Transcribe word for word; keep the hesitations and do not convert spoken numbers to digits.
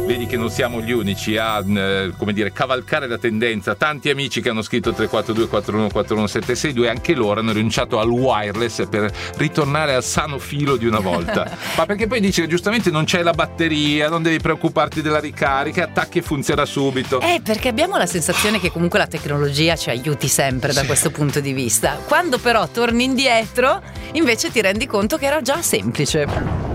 Vedi che non siamo gli unici a eh, come dire, cavalcare la tendenza. Tanti amici che hanno scritto tre quattro due quattro uno quattro uno sette sei due, anche loro hanno rinunciato al wireless per ritornare al sano filo di una volta. Ma perché poi dice giustamente non c'è la batteria, non devi preoccuparti della ricarica, attacchi e funziona subito. Eh, perché abbiamo la sensazione che comunque la tecnologia ci aiuti sempre da sì. questo punto di vista. Quando però torni indietro, invece ti rendi conto che era già semplice.